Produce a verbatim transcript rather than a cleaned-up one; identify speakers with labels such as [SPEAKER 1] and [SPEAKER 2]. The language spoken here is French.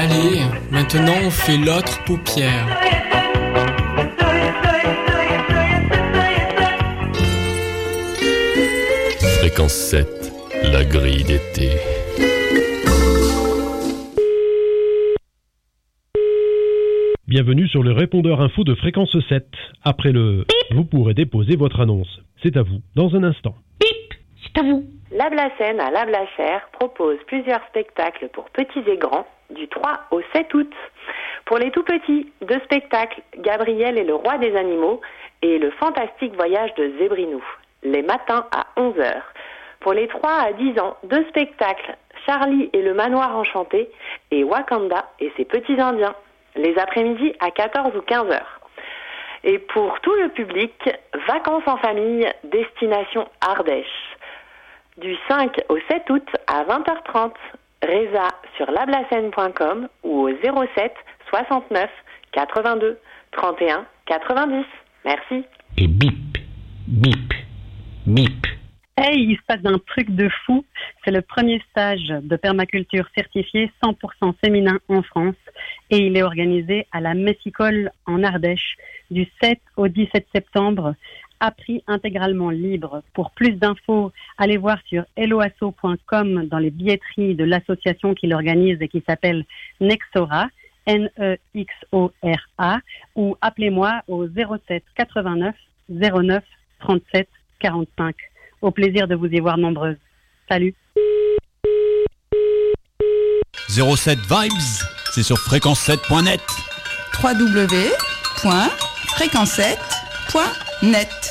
[SPEAKER 1] Allez, maintenant on fait l'autre paupière.
[SPEAKER 2] Fréquence sept, la grille d'été.
[SPEAKER 3] Bienvenue sur le répondeur info de Fréquence sept. Après le bip, vous pourrez déposer votre annonce. C'est à vous, dans un instant.
[SPEAKER 4] Bip, c'est à vous.
[SPEAKER 5] La Blacène à La Blachère propose plusieurs spectacles pour petits et grands du trois au sept août. Pour les tout petits, deux spectacles, Gabriel et le roi des animaux et le fantastique voyage de Zébrinou, les matins à onze heures. Pour les trois à dix ans, deux spectacles, Charlie et le manoir enchanté et Wakanda et ses petits indiens, les après-midi à quatorze ou quinze heures. Et pour tout le public, vacances en famille, destination Ardèche. Du cinq au sept août à vingt heures trente. Résa sur lablacène point com ou au zéro sept soixante-neuf quatre-vingt-deux trente et un quatre-vingt-dix. Merci.
[SPEAKER 4] Et bip, bip, bip.
[SPEAKER 6] Hey, il se passe un truc de fou. C'est le premier stage de permaculture certifié cent pour cent féminin en France et il est organisé à la Messicole en Ardèche du sept au dix-sept septembre, à prix intégralement libre. Pour plus d'infos, allez voir sur helloasso point com dans les billetteries de l'association qui l'organise et qui s'appelle Nexora, N E X O R A, ou appelez-moi au zéro sept quatre-vingt-neuf zéro neuf trente-sept quarante-cinq. Au plaisir de vous y voir nombreuses. Salut.
[SPEAKER 7] zéro sept Vibes, c'est sur fréquence sept point net.
[SPEAKER 8] w w w point fréquence sept point net